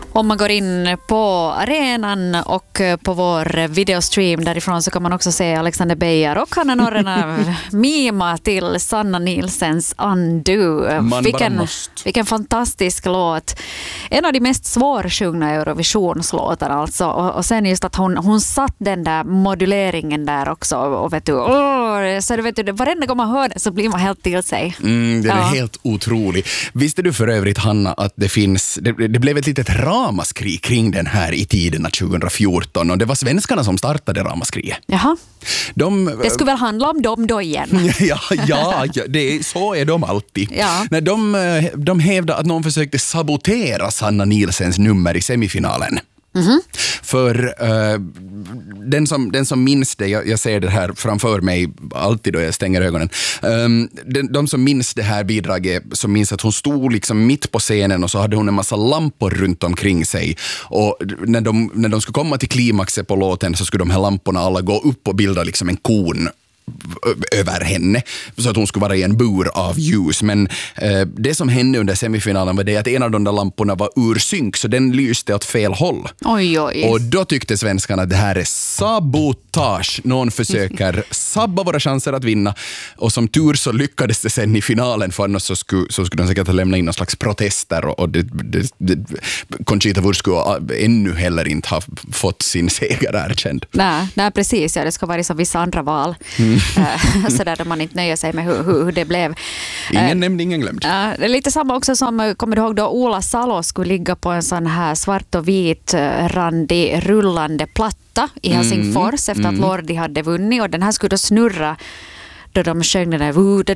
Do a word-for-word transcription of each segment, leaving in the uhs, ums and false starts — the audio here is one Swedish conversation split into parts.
Om man går in på arenan och på vår videostream därifrån så kan man också se Alexander Beijer och Hanna Norrena mima till Sanna Nilsens Undo. Vilken, vilken fantastisk låt. En av de mest svårsjungna Eurovisionslåtarna alltså. Och, och sen just att hon, hon satt den där moduleringen där också. Och vet du, åh, så du vet du, varenda gång man hör det så blir man helt till sig. Mm, den är ja. helt otrolig. Visste du för övrigt, Hanna, att det finns, det, det blev ett litet ramaskri kring den här i tiderna tjugohundrafjorton, och det var svenskarna som startade ramaskriet. Jaha. De, det skulle väl handla om dem då igen? ja, ja, ja det, så är de alltid. Ja. När de, de hävdade att någon försökte sabotera Sanna Nilsens nummer i semifinalen. Mm-hmm. För uh, den, som, den som minns det, jag, jag ser det här framför mig alltid då jag stänger ögonen, um, den, de som minns det här bidraget, som minns att hon stod liksom mitt på scenen och så hade hon en massa lampor runt omkring sig, och när de, när de skulle komma till klimaxet på låten så skulle de här lamporna alla gå upp och bilda liksom en kon över henne, så att hon skulle vara i en bur av ljus. Men eh, det som hände under semifinalen var det att en av de där lamporna var ur synk, så den lyste åt fel håll. Oj, oj. Och då tyckte svenskarna att det här är sabotage. Någon försöker sabba våra chanser att vinna, och som tur så lyckades det sen i finalen, för annars så skulle, så skulle de säkert ha lämnat in någon slags protester, och, och det, det, det, Conchita Wurst skulle ännu heller inte ha fått sin seger erkänd. Nej, nej precis. Ja, det ska vara som vissa andra val. Mm. så där man inte nöjer sig med hur, hur, hur det blev. Ingen uh, nämnd, ingen glömd. Uh, det är lite samma också som, kommer du ihåg då Ola Salo skulle ligga på en sån här svart och vit randig rullande platta i Helsingfors mm. efter att mm. Lordi hade vunnit, och den här skulle då snurra då de sjöng den där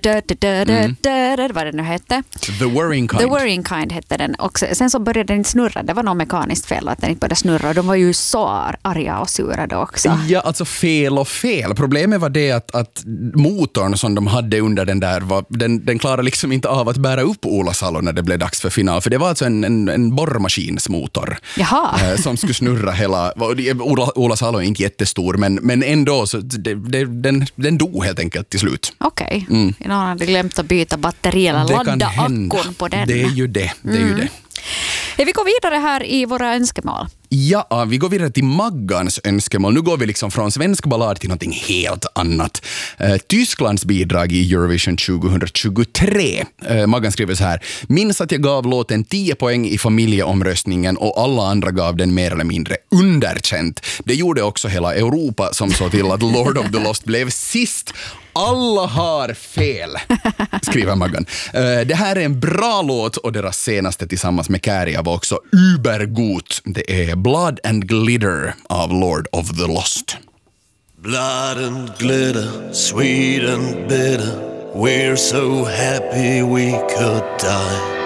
mm. vad det nu hette. The Worrying Kind. The Worrying Kind hette den. Och sen så började den inte snurra. Det var något mekaniskt fel att den inte började snurra. Och de var ju så arga och sura då också. Ja, alltså fel och fel. Problemet var det att, att motorn som de hade under den där, var, den, den klarade liksom inte av att bära upp Ola Salo när det blev dags för final. För det var alltså en, en, en borrmaskinsmotor eh, som skulle snurra hela... Ola, Ola Salo är inte jättestor, men, men ändå så det, det, den, den dog helt enkelt till slut. Okej, okay. mm. någon hade glömt att byta batteri eller det ladda akkun på den. Det är ju det, det är mm. ju det. Vi går vidare här i våra önskemål. Ja, vi går vidare till Maggans önskemål. Nu går vi liksom från svensk ballad till någonting helt annat. Eh, Tysklands bidrag i Eurovision tjugohundratjugotre. Eh, Maggan skriver så här: minns att jag gav låten tio poäng i familjeomröstningen och alla andra gav den mer eller mindre underkänt. Det gjorde också hela Europa, som så till att Lord of the Lost blev sist. Alla har fel, skriver Maggan. Uh, det här är en bra låt, och deras senaste tillsammans med Käärijä var också übergut. Det är Blood and Glitter av Lord of the Lost. Blood and glitter, sweet and bitter, we're so happy we could die.